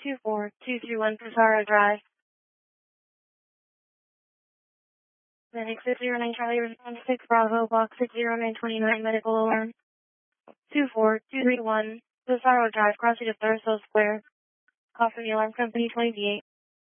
24231 Pizarro Drive. Medic 609 Charlie, response 6 Bravo, box 60929, medical alarm. 24231 Pizarro Drive, crossing to Thursday Square. Call from the alarm company 28.